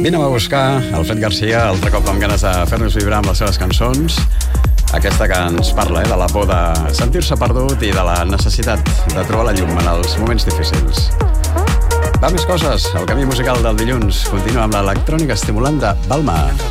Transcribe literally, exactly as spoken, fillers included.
Vine'm a buscar, Alfred Garcia, altre cop amb ganes de fer-nos vibrar amb les seves cançons. Aquesta que ens parla eh, de la por de sentir-se perdut i de la necessitat de trobar la llum en els moments difícils. Va, més coses. El camí musical del dilluns continua amb l'electrònica estimulant de Balma.